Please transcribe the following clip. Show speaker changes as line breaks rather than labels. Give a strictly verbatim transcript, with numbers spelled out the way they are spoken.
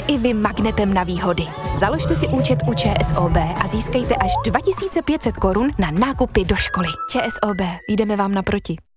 i vy magnetem na výhody. Založte si účet u ČSOB a získejte až dva tisíce pět set korun na nákupy do školy. ČSOB, jdeme vám naproti.